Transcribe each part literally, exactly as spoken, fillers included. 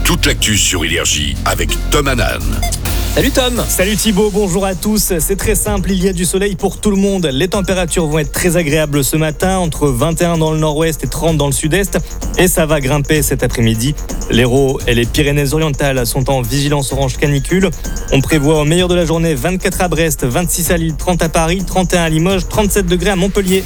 Toute l'actu sur Énergie avec Tom Hanan. Salut Tom. Salut Thibaut, bonjour à tous. C'est très simple, il y a du soleil pour tout le monde. Les températures vont être très agréables ce matin, entre vingt et un dans le nord-ouest et trente dans le sud-est. Et ça va grimper cet après-midi. L'Hérault et les Pyrénées-Orientales sont en vigilance orange canicule. On prévoit au meilleur de la journée vingt-quatre à Brest, vingt-six à Lille, trente à Paris, trente et un à Limoges, trente-sept degrés à Montpellier.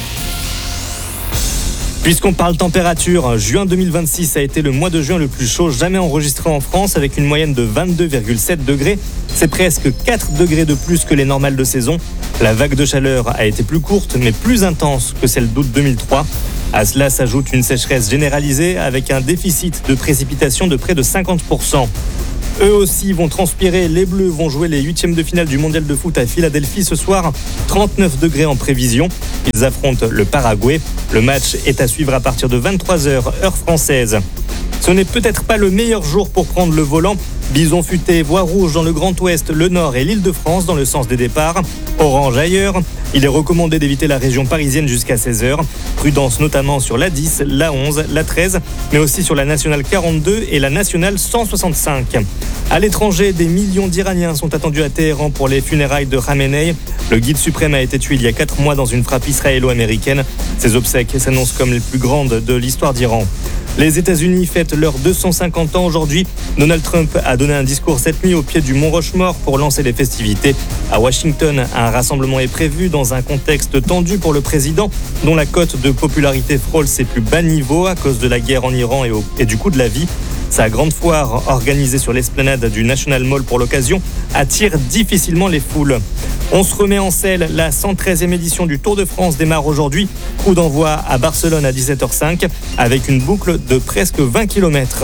Puisqu'on parle température, juin deux mille vingt-six a été le mois de juin le plus chaud jamais enregistré en France avec une moyenne de vingt-deux virgule sept degrés. C'est presque quatre degrés de plus que les normales de saison. La vague de chaleur a été plus courte mais plus intense que celle d'août deux mille trois. À cela s'ajoute une sécheresse généralisée avec un déficit de précipitations de près de cinquante pour cent. Eux aussi vont transpirer, les Bleus vont jouer les huitièmes de finale du mondial de foot à Philadelphie ce soir, trente-neuf degrés en prévision. Ils affrontent le Paraguay. Le match est à suivre à partir de vingt-trois heures, heure française. Ce n'est peut-être pas le meilleur jour pour prendre le volant. Bison futé, voie rouge dans le Grand Ouest, le Nord et l'Île-de-France dans le sens des départs. Orange ailleurs. Il est recommandé d'éviter la région parisienne jusqu'à seize heures. Prudence notamment sur l'A dix, l'A onze, l'A treize, mais aussi sur la nationale quarante-deux et la nationale cent soixante-cinq. À l'étranger, des millions d'Iraniens sont attendus à Téhéran pour les funérailles de Khamenei. Le guide suprême a été tué il y a quatre mois dans une frappe israélo-américaine. Ses obsèques s'annoncent comme les plus grandes de l'histoire d'Iran. Les États-Unis fêtent leurs deux cent cinquante ans aujourd'hui. Donald Trump a donné un discours cette nuit au pied du Mont Rushmore pour lancer les festivités. À Washington, un rassemblement est prévu dans un contexte tendu pour le président, dont la cote de popularité frôle ses plus bas niveaux à cause de la guerre en Iran et, au, et du coût de la vie. Sa grande foire, organisée sur l'esplanade du National Mall pour l'occasion, attire difficilement les foules. On se remet en selle, la cent treizième édition du Tour de France démarre aujourd'hui. Coup d'envoi à Barcelone à dix-sept heures cinq avec une boucle de presque vingt kilomètres.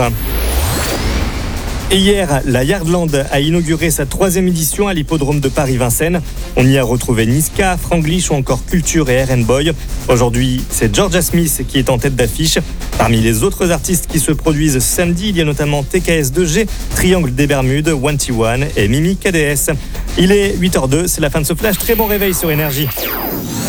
Et hier, la Yardland a inauguré sa troisième édition à l'hippodrome de Paris-Vincennes. On y a retrouvé Niska, Franglish ou encore Culture et R and Boy. Aujourd'hui, c'est Georgia Smith qui est en tête d'affiche. Parmi les autres artistes qui se produisent samedi, il y a notamment T K S deux G, Triangle des Bermudes, One T One et Mimi K D S. Il est huit heures deux, c'est la fin de ce flash. Très bon réveil sur Énergie.